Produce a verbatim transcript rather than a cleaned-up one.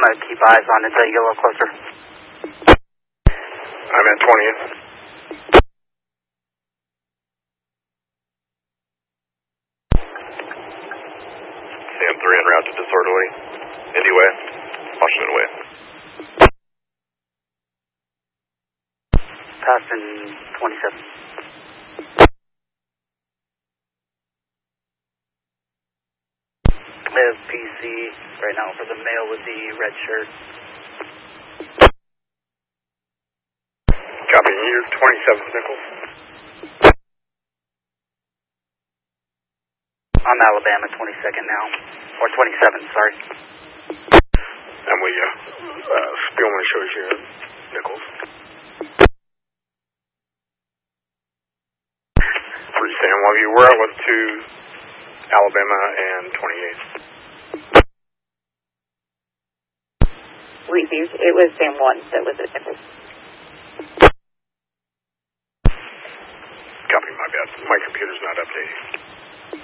going to keep eyes on until you get a little closer. I'm at twentieth. Sam three en route to disorderly. Indy Way, Washington Way. Passing twenty-seven. I have P C right now for the male with the red shirt. Copy, you're twenty-seventh, Nichols. I'm Alabama, twenty-second now. Or twenty-seventh, sorry. And we, uh, uh, Spielman shows you Nichols. Three Sam, while you were out with two Alabama and twenty-eight. Received. It was Sam one that was at Nichols. Copy, my bad. My computer's not updating.